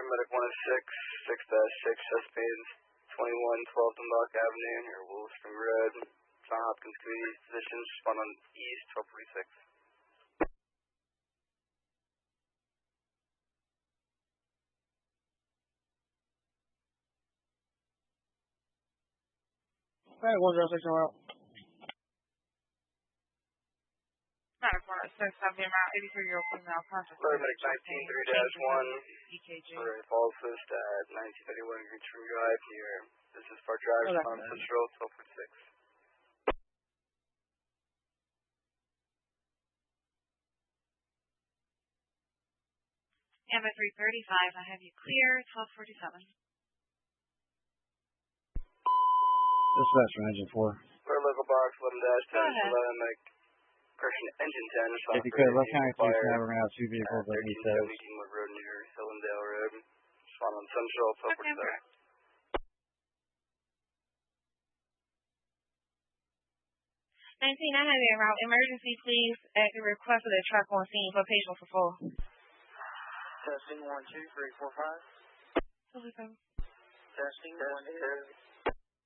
Paramedic 106, 6-6, suspect 2112 Dumbark Avenue, near Willow Spring Road. John Hopkins Community Physicians, respond on East 1246. Alright, 106 route. Medic 106, have the amount 83-year-old female conscious. Paramedic 193-1, EKG. Alright, Falls List at 1931 Green Spring Drive, near Business Park Drive, respond on Central 1246. Amber 335, I have you clear, 1247. Dispatch from Engine 4. Clear local box 11-10, Go ahead. Medic, correction, Engine 10, If you could, Left County Police now, we're going to have two vehicles that need those. 1370 Kingwood Road near Hillendale Road. Respond on Central 1247. 19, I have you route. Emergency, please, at the request of the truck on scene for patient for full. Testing 1 2 3 4 5. Testing 1 2.